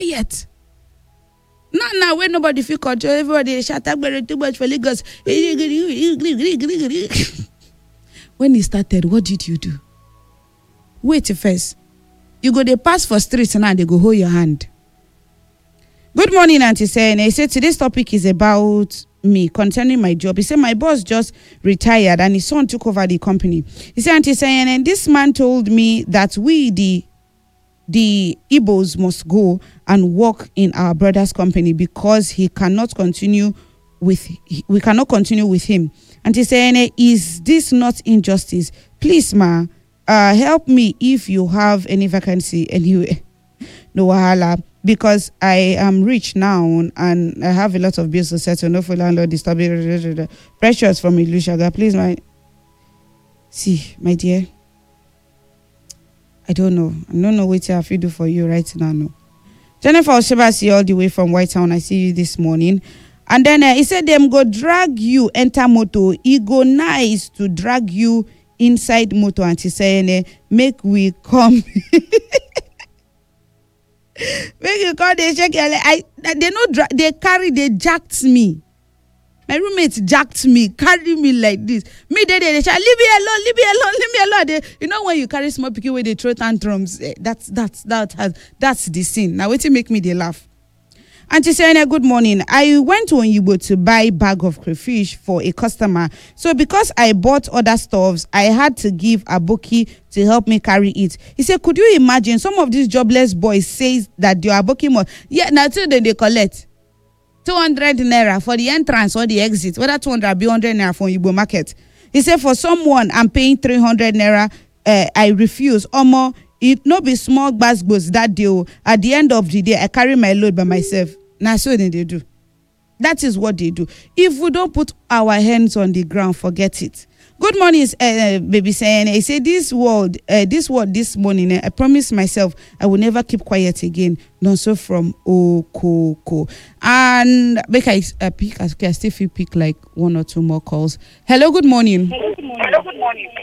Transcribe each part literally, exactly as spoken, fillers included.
Yet. Now, now, when nobody feel control, everybody shout too much for Lagos. When he started, what did you do? Wait first. You go they pass for streets and now they go hold your hand. Good morning, Auntie Sayene. He said today's topic is about me concerning my job. He said my boss just retired and his son took over the company. He said, Auntie Sayene, this man told me that we the the Igbos must go and work in our brother's company because he cannot continue with we cannot continue with him. Auntie Sayene, is this not injustice? Please, ma, uh, help me if you have any vacancy anyway. No wahala, because I am rich now and I have a lot of bills to settle. No for landlord disturbing pressures from Ilushaga. Please, my see, my dear. I don't know. I don't know what I have to do for you right now. No. Jennifer Oshibasi all the way from White Town. I see you this morning. And then uh, he said them go drag you enter moto. He go nice to drag you inside moto. And he saying, make we come. Make you come. They check. I they no dra- they carry. They jacked me. My roommate jacked me, carry me like this. Me, they, they, they shout, leave me alone, leave me alone, leave me alone. They, you know when you carry small pikin where they throw tantrums, eh, that's that's that has that's the scene. Now, wait till make me they laugh. Auntie Sayene, good morning. I went to Onyibo to buy bag of crayfish for a customer. So because I bought other stuffs, I had to give Aboki to help me carry it. He said, could you imagine some of these jobless boys says that your Aboki must, yeah, now till then they collect two hundred naira for the entrance or the exit, whether two hundred be one hundred naira for Igbo market. He said, for someone, I'm paying three hundred naira. Uh, I refuse. Omo, it no be small gbasgbos that deal. At the end of the day, I carry my load by myself. Now, so then they do. That is what they do. If we don't put our hands on the ground, forget it. Good morning, uh, baby saying. I say this word, uh, this word this morning. Uh, I promise myself I will never keep quiet again. Not so from Okoko. And make I uh, pick. Okay, I still feel pick like one or two more calls. Hello, good morning. Hello, good morning. Hello, good morning.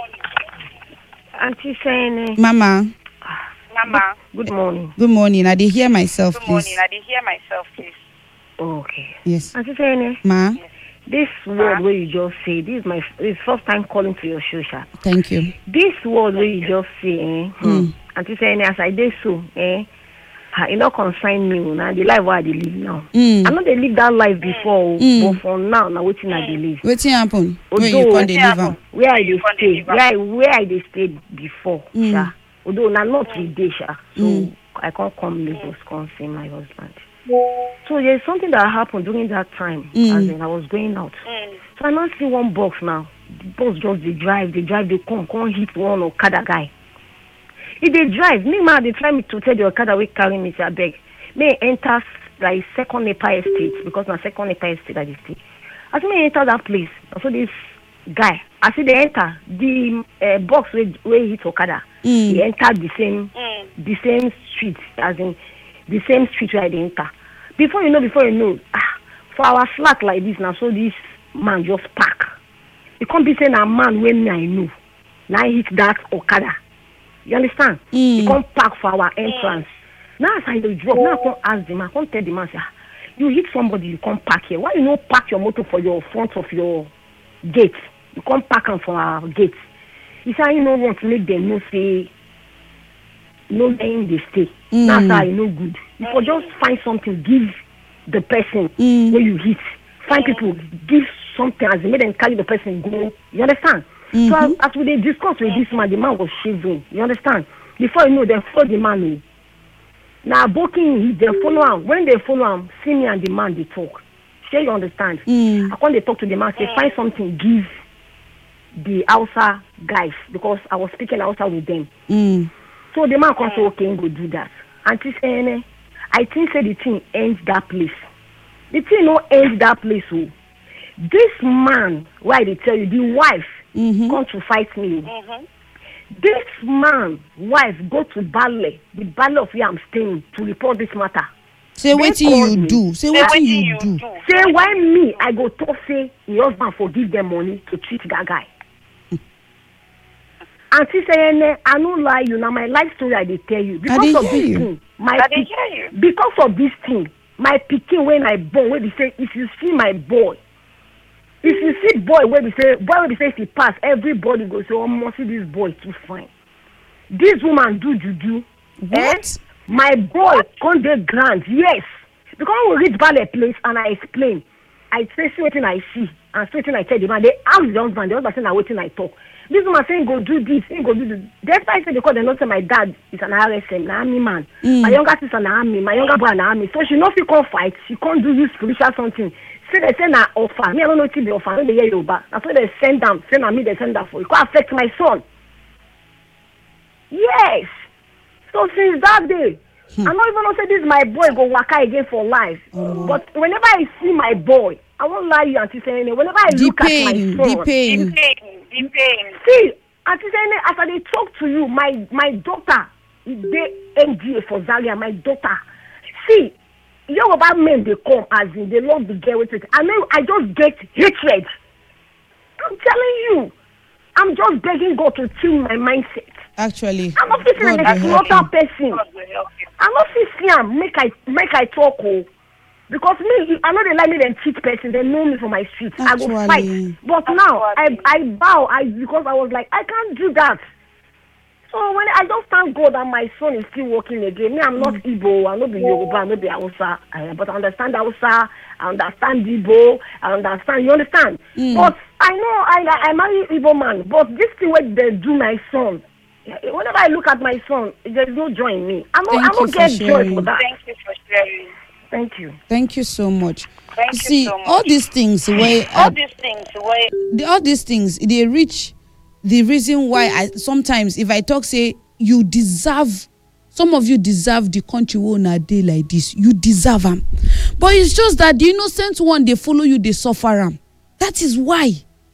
Auntie saying, Mama. Mama. Good morning. Good morning. I did hear myself. Good please. morning. I did hear myself, please. Okay. Yes. Auntie saying, Ma. Yes. This word where you just say, this is my this is first time calling to your show, Sha. Thank you. This word where you just say, eh, mm. Auntie saying, as I did so, eh, it not consign me now. The life where I live now. Mm. I know they live that life before, mm. but for now, now waiting I believe. Waiting happen. Although, where you can't deliver. Where I did stay, where I where I did stay before, mm. Sha. Although now not today, Sha. So mm. I can't come Lagos, come see my husband. So there's something that happened during that time, mm. as in I was going out. Mm. So I now see one box now. The box just they drive, they drive, they come, come hit one Okada guy. If they drive, me man, they try me to tell the Okada we carry me, say I beg. May enter like second Nepal estate because my second Nepal estate I stay. As me enter that place, so this guy, I see they enter the uh, box where where hit Okada. Mm. He entered the same mm. the same street, as in the same street where they enter. Before you know, before you know, ah, for our flat like this now, so this man just park. It can't be saying a man when I know. Now I hit that Okada. You understand? Mm. He can't park for our entrance. Mm. Now as I drop, now I can't ask the man, I can't tell the man, say, you hit somebody, you can't park here. Why you not park your motor for your front of your gate? You can't park them for our gate. He said, you don't want to make them know, say, no letting they stay. Mm. That's how I know good. You could just find something, give the person mm. where you hit. Find people, give something as they made them carry the person go. You understand? Mm-hmm. So as, as we they discuss with this man, the man was shivering. You understand? Before you know, they follow the man. Now booking, they follow him. When they follow him, see me and the man they talk. Sure, you understand? Mm. I when they talk to the man, say find something, give the Hausa guys because I was speaking Hausa with them. Mm. So the man can say, okay, go do that. Auntie saying, I think say the thing ends that place. The thing no ends that place. Oh. This man, why they tell you, the wife mm-hmm. come to fight me. Mm-hmm. This man, wife, go to ballet, the ballet of where I'm staying to report this matter. Say what you do. Say what you do. Say why me, I go talk say your husband forgive them money to treat that guy. Auntie saying, I don't lie you now. My life story I dey tell you because of this you. thing. My I dey hear you. because of this thing, my pikin when I born, when they say if you see my boy, if you see boy where they say boy when they say if he pass, everybody go say, oh, must see this boy too fine. This woman do juju. What? Eh? My boy come dey grand, yes. Because when we reach ballet place and I explain, I say see wetin I see and see wetin I tell the man. They ask the husband, the husband say na wetin I talk. This woman saying go do this, he go do this. That's why I say because they not say my dad is an R S M, an army man. Mm. My younger sister an army, my younger brother an army. So she know she can't fight, she can't do this spiritual something. Say they say na offer. Me I don't know if they offer, I don't hear you back. That's why they send them, say na me they send them for. It could affect my son. Yes. So since that day, hmm. I'm not even gonna say this my boy go waka again for life. Oh. But whenever I see my boy, I won't lie you, Auntie Sene. Whenever I the look pain, at my son, the pain, The pain, the pain. see, Auntie Sene, as I dey talk to you, my my daughter is the M G A for Zaria. My daughter, see, Yoruba men they come as in they love the girl with it. I mean, I just get hatred. I'm telling you, I'm just begging God to change my mindset. Actually, I'm not feeling like a slaughter person. God will help you. I'm not feeling make I make I talk oh. Because me, I know they like me them cheat person. They know me from my streets. Actually. I go fight. But now I I bow. I because I was like I can't do that. So when I just thank God that my son is still working again. Me, I'm not mm. Igbo. I'm not the Yoruba. I'm not the Hausa. I, but I understand Hausa. I understand Igbo. I understand. You understand? Mm. But I know I I marry Igbo man. But this thing what they do my son. Whenever I look at my son, there's no joy in me. I don't, I don't get joy for that. Thank you for sharing. Thank you. Thank you so much. Thank you See, so much. all these things where all uh, these things where the, all these things they reach the reason why I sometimes if I talk say you deserve, some of you deserve the country on a day like this. You deserve them, but it's just that the innocent one they follow you, they suffer them. That is why.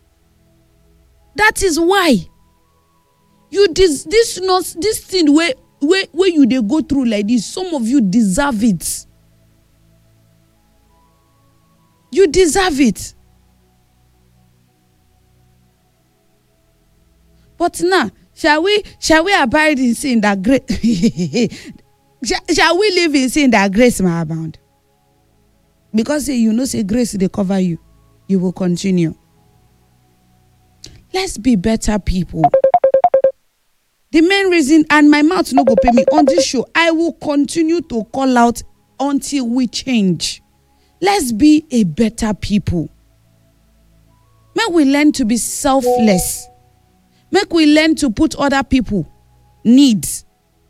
That is why. You this this not this thing where where where you they go through like this. Some of you deserve it. You deserve it. But now, shall we shall we abide in sin that grace? shall, shall we live in sin that grace may abound? Because say you know say grace they cover you, you will continue. Let's be better people. The main reason, and my mouth no go pay me on this show, I will continue to call out until we change. Let's be a better people. Make we learn to be selfless. Make we learn to put other people needs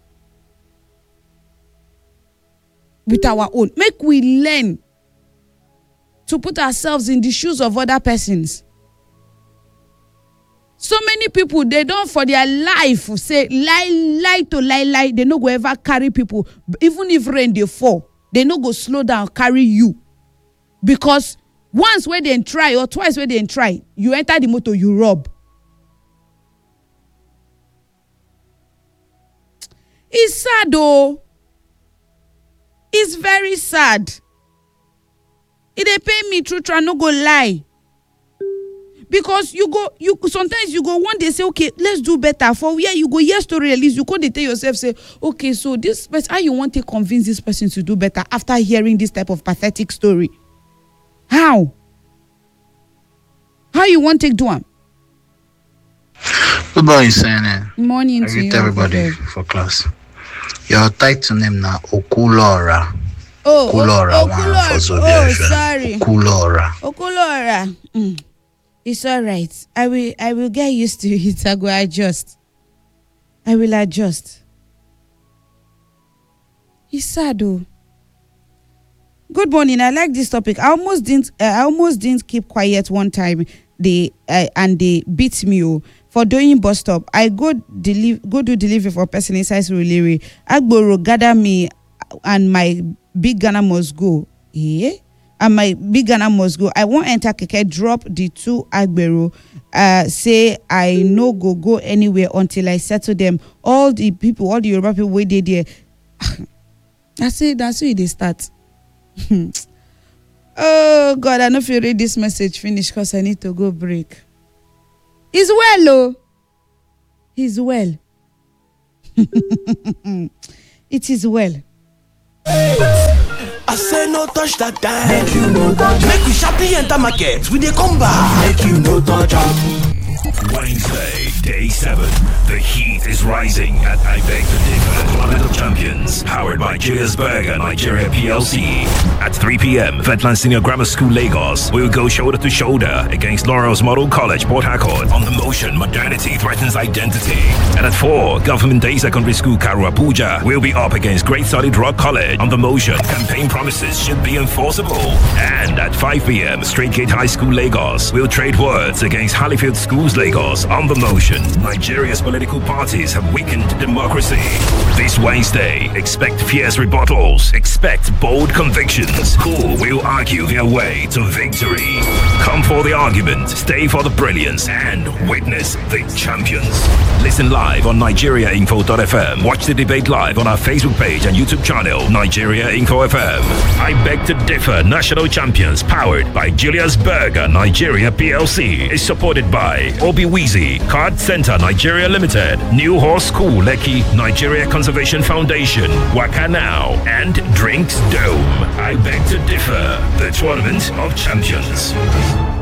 with our own. Make we learn to put ourselves in the shoes of other persons. So many people, they don't for their life say lie, lie to lie, lie. They no go ever carry people. Even if rain they fall, they no go slow down, carry you. Because once where they try or twice where they try, you enter the motor, you rob. It's sad though. It's very sad. If they pay me true, try no go lie. Because you go, you sometimes you go one day say, okay, let's do better. For where you go, yes to release, you go they tell yourself, say, okay, so this person, how you want to convince this person to do better after hearing this type of pathetic story? How? How you want to do them? Good morning, Sene. Morning I to greet you. everybody for class. Your title name now Okulora. Oh, Okulora, oh, one Okulora. for Zodiac. Oh, sorry. Okulora. Okulora. Mm. It's all right. I will I will get used to it. I will adjust. I will adjust. It's sad though. Good morning. I like this topic. I almost didn't uh, I almost didn't keep quiet one time. They uh, and they beat me oh, for doing bus stop. I go deliver go do delivery for person inside Surulere. Agboro gather me and my big Ghana must go. Yeah. And my big Ghana must go. I won't enter keke, drop the two Agbero, uh, say I no go go anywhere until I settle them. All the people, all the Yoruba people wait there. there. That's it, that's where they start. Oh God, I know if you read this message finish because I need to go break. It's well, oh. He's well. It is well. I say no touch that time. Make you no touch. Make we sharply enter market. We dey come back. Make you no touch. Wednesday, day seven. The heat is rising at I Beg to Differ Tournament of Champions, powered by Julius Berger Nigeria P L C. At three p.m., Vetland Senior Grammar School, Lagos will go shoulder to shoulder against Laurel's Model College, Port Harcourt. On the motion, modernity threatens identity. And at four, Government Day Secondary School, Karu Abuja will be up against Great Solid Rock College. On the motion, campaign promises should be enforceable. And at five p.m., Straight Gate High School, Lagos will trade words against Halifield Schools, Lagos. On the motion, Nigeria's political parties have weakened democracy. This Wednesday, expect fierce rebuttals, expect bold convictions. Who will argue their way to victory? Come for the argument, stay for the brilliance, and witness the champions. Listen live on Nigeria Info dot f m. Watch the debate live on our Facebook page and YouTube channel, Nigeria Info F M. I Beg to Differ National Champions, powered by Julius Berger Nigeria P L C, is supported by Obi Weezy, Card Center Nigeria Limited, New Horse School Lekki, Nigeria Conservation Foundation, Waka Now, and Drinks Dome. I Beg to Differ, the Tournament of Champions.